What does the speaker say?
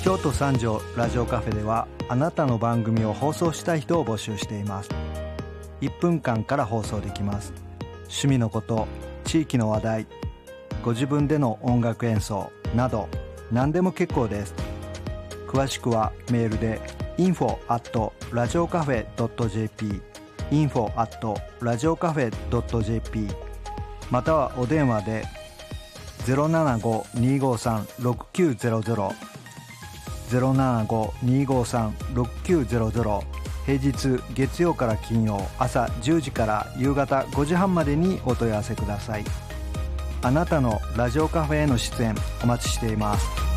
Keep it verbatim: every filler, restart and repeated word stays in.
京都三条ラジオカフェではあなたの番組を放送したい人を募集しています。いっぷんかんから放送できます。趣味のこと、地域の話題、ご自分での音楽演奏など何でも結構です。詳しくはメールで インフォ アット ラジオカフェ ドット ジェーピー インフォ アット ラジオカフェ ドット ジェーピー またはお電話で ゼロななご にーごーさん ろくきゅうゼロゼロ ゼロななご にーごーさん ろくきゅうゼロゼロ、平日月曜から金曜朝じゅうじから夕方ごじはんまでにお問い合わせください。あなたのラジオカフェへの出演お待ちしています。